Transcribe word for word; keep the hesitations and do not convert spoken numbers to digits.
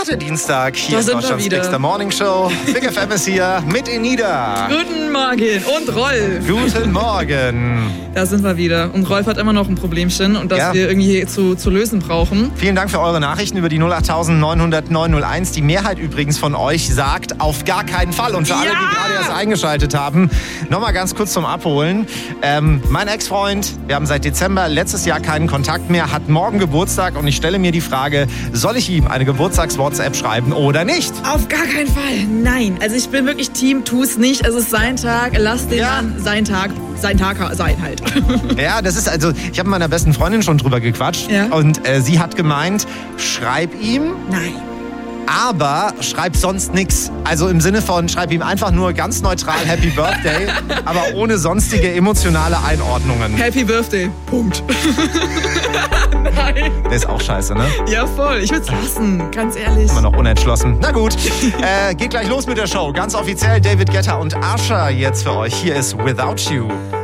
der Dienstag hier Da in sind wir Deutschlands wieder. Bigster Morning Show. Big F M ist hier mit Enida. Guten Morgen und Rolf. Guten Morgen. Da sind wir wieder. Und Rolf hat immer noch ein Problemchen und das Ja. wir irgendwie zu, zu lösen brauchen. Vielen Dank für eure Nachrichten über die null acht neun null null neun null eins. Die Mehrheit übrigens von euch sagt auf gar keinen Fall. Und für alle, Ja. die gerade erst eingeschaltet haben, nochmal ganz kurz zum Abholen. Ähm, mein Ex-Freund, wir haben seit Dezember letztes Jahr keinen Kontakt mehr, hat morgen Geburtstag und ich stelle mir die Frage, soll ich ihm eine Geburtstags-WhatsApp schreiben oder nicht? Auf gar keinen Fall. Nein. Also ich bin wirklich Team, tu's nicht. Es ist sein Tag. Lass den Ja. Mann sein Tag, sein Tag sein halt. Ja, das ist also, ich habe mit meiner besten Freundin schon drüber gequatscht Ja. und äh, sie hat gemeint, schreib ihm, Nein. aber schreib sonst nix. Also im Sinne von, schreib ihm einfach nur ganz neutral Happy Birthday, aber ohne sonstige emotionale Einordnungen. Happy Birthday. Punkt. Nein. Der ist auch scheiße, ne? Ja, voll. Ich würd's lassen. Ganz ehrlich. Immer noch unentschlossen. Na gut, äh, geht gleich los mit der Show. Ganz offiziell David Guetta und Usher jetzt für euch. Hier ist Without You.